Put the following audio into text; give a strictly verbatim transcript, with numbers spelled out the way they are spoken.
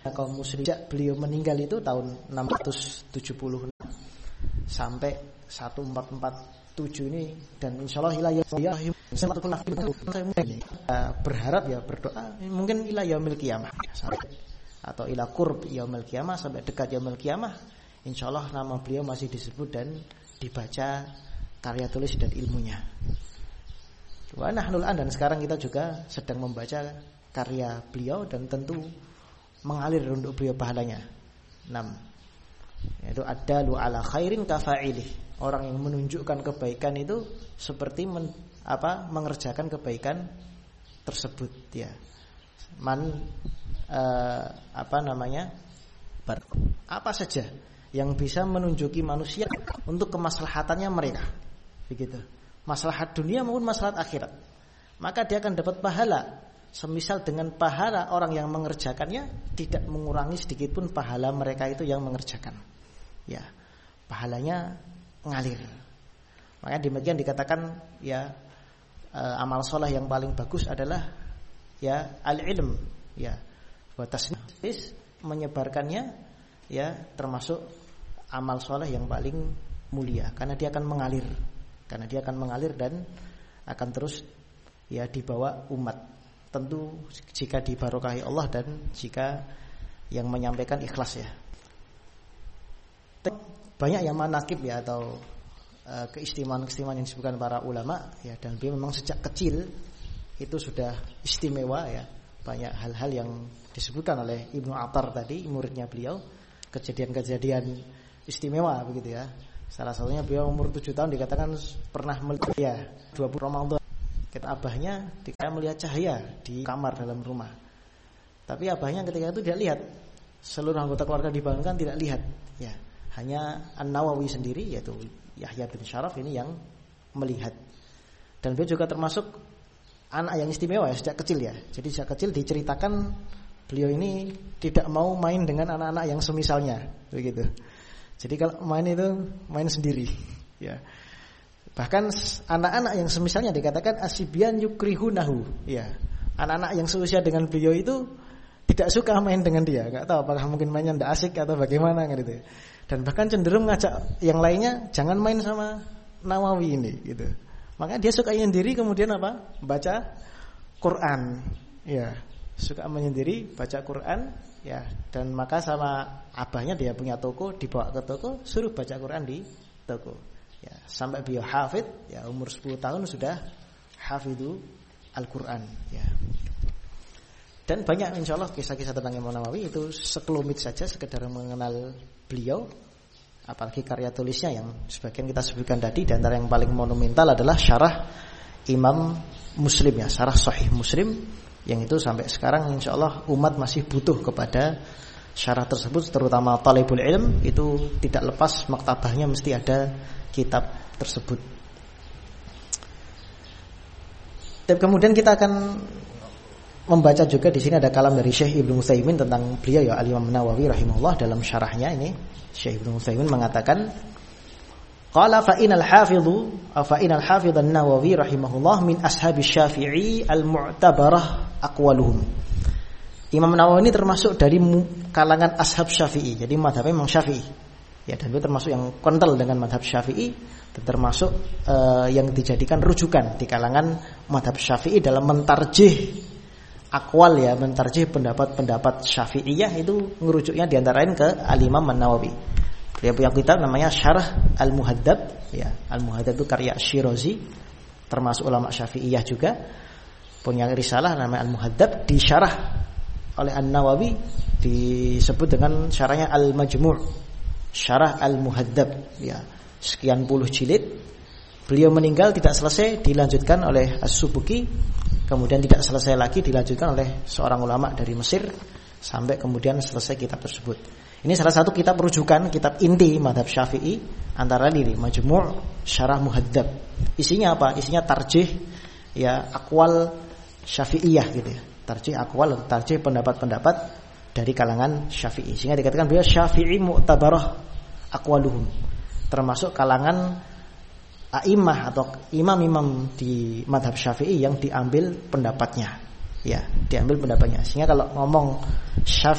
kaum muslimin. Beliau meninggal itu tahun enam ratus tujuh puluh enam sampai seribu empat ratus empat puluh tujuh ini, dan insyaallah ilayah berharap ya berdoa mungkin ila yaumil qiyamah atau ila qurb yaumil qiyamah, sampai dekat yaumil qiyamah insyaallah nama beliau masih disebut dan dibaca karya tulis dan ilmunya. Wa nahnul an, dan sekarang kita juga sedang membaca karya beliau dan tentu mengalir untuk beliau pahalanya. enam yaitu ad-dalu ala khairin kafa'ilih. Orang yang menunjukkan kebaikan itu seperti men, apa mengerjakan kebaikan tersebut ya. Man uh, apa namanya? Bar, apa saja yang bisa menunjuki manusia untuk kemaslahatannya mereka. Begitu. Maslahat dunia maupun maslahat akhirat. Maka dia akan dapat pahala. Semisal dengan pahala orang yang mengerjakannya tidak mengurangi sedikit pun pahala mereka itu yang mengerjakan. Ya, pahalanya ngalir. Makanya demikian dikatakan ya e, amal soleh yang paling bagus adalah ya al-ilm, ya. Wa tasnis, menyebarkannya ya termasuk amal soleh yang paling mulia karena dia akan mengalir. Karena dia akan mengalir dan akan terus ya dibawa umat. Tentu jika dibarokahi Allah dan jika yang menyampaikan ikhlas ya. Banyak yang manakib ya atau uh, keistimewaan-keistimewaan yang disebutkan para ulama ya, dan beliau memang sejak kecil itu sudah istimewa ya. Banyak hal-hal yang disebutkan oleh Ibnu Attar tadi, muridnya beliau, kejadian-kejadian istimewa begitu ya. Salah satunya beliau umur tujuh tahun dikatakan pernah melihat ya dua puluh Ramadan. Kata abahnya, dia melihat cahaya di kamar dalam rumah. Tapi abahnya ketika itu tidak lihat. Seluruh anggota keluarga dibangunkan tidak lihat. Ya, hanya An-Nawawi sendiri yaitu Yahya bin Syaraf ini yang melihat. Dan beliau juga termasuk anak yang istimewa ya, sejak kecil ya. Jadi sejak kecil diceritakan beliau ini tidak mau main dengan anak-anak yang semisalnya, begitu. Jadi kalau main itu main sendiri, ya. Bahkan anak-anak yang semisalnya dikatakan asibyan yukrihunahu, ya. Anak-anak yang seusia dengan beliau itu tidak suka main dengan dia. Enggak tahu apakah mungkin mainnya tidak asik atau bagaimana gitu. Dan bahkan cenderung ngajak yang lainnya jangan main sama Nawawi ini gitu. Makanya dia suka menyendiri kemudian apa? Baca Quran. Ya, suka menyendiri baca Quran, ya. Dan maka sama abahnya dia punya toko, dibawa ke toko, suruh baca Quran di toko. Ya, sampai beliau hafid, ya umur sepuluh tahun sudah hafidhu Al-Quran, ya. Dan banyak insyaallah kisah-kisah tentang Imam Nawawi itu sekelumit saja sekedar mengenal beliau. Apalagi karya tulisnya yang sebagian kita sebutkan tadi, dan antara yang paling monumental adalah syarah Imam Muslim ya, syarah Sahih Muslim, yang itu sampai sekarang insyaallah umat masih butuh kepada syarah tersebut, terutama talibul ilm itu tidak lepas maktabahnya mesti ada kitab tersebut. Dan kemudian kita akan membaca juga di sini ada kalam dari Syekh Ibnu Utsaimin tentang beliau ya Al-Imam Nawawi rahimahullah. Dalam syarahnya ini Syekh Ibnu Utsaimin mengatakan qala fa inal hafidhu fa inal hafidh an-Nawawi rahimahullah min ashabi Syafi'i al-mu'tabarah aqwaluhum. Imam Nawawi ini termasuk dari kalangan ashab Syafi'i. Jadi mazhabnya memang Syafi'i. Ya, dan itu termasuk yang kental dengan mazhab Syafi'i dan termasuk uh, yang dijadikan rujukan di kalangan mazhab Syafi'i dalam mentarjih akwal ya, mentarjih pendapat-pendapat Syafi'iyah itu ngerujuknya di antara lain ke Al-Imam An-Nawawi. Dia punya kitab namanya Syarah Al-Muhaddab ya. Al-Muhaddab itu karya Syirazi, termasuk ulama Syafi'iyah juga. Punya risalah namanya Al-Muhaddab, disyarah oleh An-Nawawi, disebut dengan syarahnya Al-Majmu'. Syarah Al-Muhaddab ya, sekian puluh jilid. Beliau meninggal tidak selesai, dilanjutkan oleh As-Subuki, kemudian tidak selesai lagi, dilanjutkan oleh seorang ulama dari Mesir, sampai kemudian selesai kitab tersebut. Ini salah satu kitab rujukan, kitab inti mazhab Syafi'i, antara lain Majmu' Syarah Muhaddab. Isinya apa? Isinya tarjih ya aqwal Syafi'iyah gitu ya. Tarjih aqwal, tarjih pendapat-pendapat dari kalangan Syafi'i. Sehingga dikatakan beliau Syafi'i mu'tabarah aqwaluhum, termasuk kalangan a'immah atau imam-imam di mazhab Syafi'i yang diambil pendapatnya. Ya, diambil pendapatnya. Sehingga kalau ngomong Syafi'i